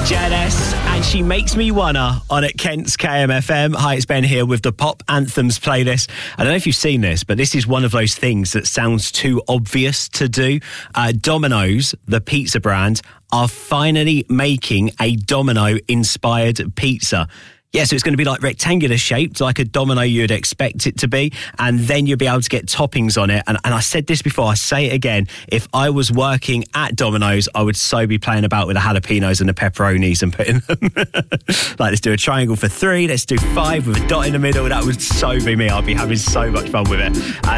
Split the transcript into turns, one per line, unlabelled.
Jealous, and She Makes Me Wanna on at Kent's KMFM. Hi, it's Ben here with the Pop Anthems playlist. I don't know if you've seen this, but this is one of those things that sounds too obvious to do. Domino's, the pizza brand, are finally making a Domino-inspired pizza. Yeah, so it's going to be like rectangular shaped, like a domino you'd expect it to be, and then you'll be able to get toppings on it. And I said this before, I say it again, if I was working at Domino's, I would so be playing about with the jalapenos and the pepperonis and putting them, like, let's do a triangle for 3, let's do 5 with a dot in the middle. That would so be me. I'd be having so much fun with it.